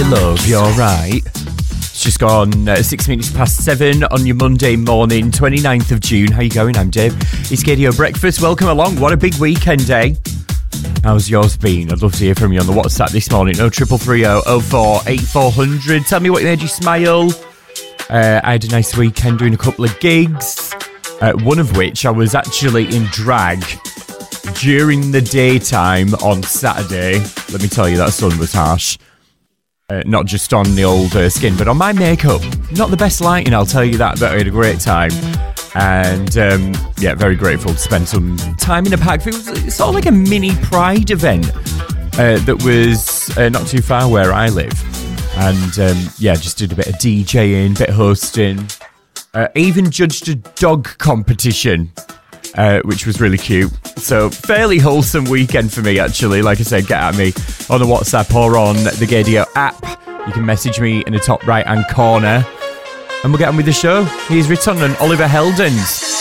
love, you're right. It's just gone 6 minutes past 7 on your Monday morning, 29th of June. How you going? I'm Dave. It's Gaydio Breakfast. Welcome along. What a big weekend, eh? How's yours been? I'd love to hear from you on the WhatsApp this morning. 0330 04 8400. Tell me what made you smile. I had a nice weekend doing a couple of gigs. One of which I was actually in drag during the daytime on Saturday. Let me tell you, that sun was harsh. Not just on the old skin, but on my makeup. Not the best lighting, I'll tell you that, but I had a great time. And, very grateful to spend some time in a park. It was sort of like a mini Pride event that was not too far where I live. And, just did a bit of DJing, bit of hosting. Even judged a dog competition, which was really cute. So, fairly wholesome weekend for me, actually. Like I said, get at me on the WhatsApp or on the Gaydio app. You can message me in the top right-hand corner. And we'll get on with the show. Here's Riton and Oliver Heldens.